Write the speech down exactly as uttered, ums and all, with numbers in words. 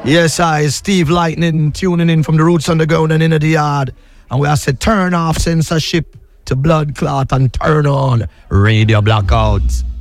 Yes, I, Steve Lightning, tuning in from the roots underground and in the yard. And we have said turn off censorship to blood clot and turn on radio blackouts.